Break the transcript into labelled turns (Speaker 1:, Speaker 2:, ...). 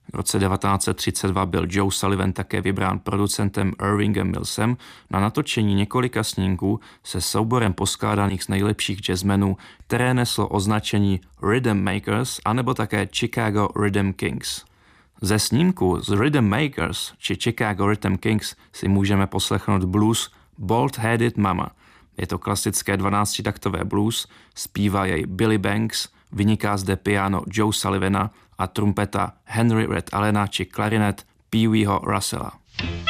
Speaker 1: V roce 1932 byl Joe Sullivan také vybrán producentem Irvingem Millsem na natočení několika snímků se souborem poskládaných z nejlepších jazzmenů, které neslo označení Rhythm Makers anebo také Chicago Rhythm Kings. Ze snímku z Rhythm Makers či Chicago Rhythm Kings si můžeme poslechnout blues Bald Headed Mama. Je to klasické 12taktové blues, zpívá jej Billy Banks, vyniká zde piano Joe Sullivana a trumpeta Henry Red Allena či klarinet Pee Weeho Russella.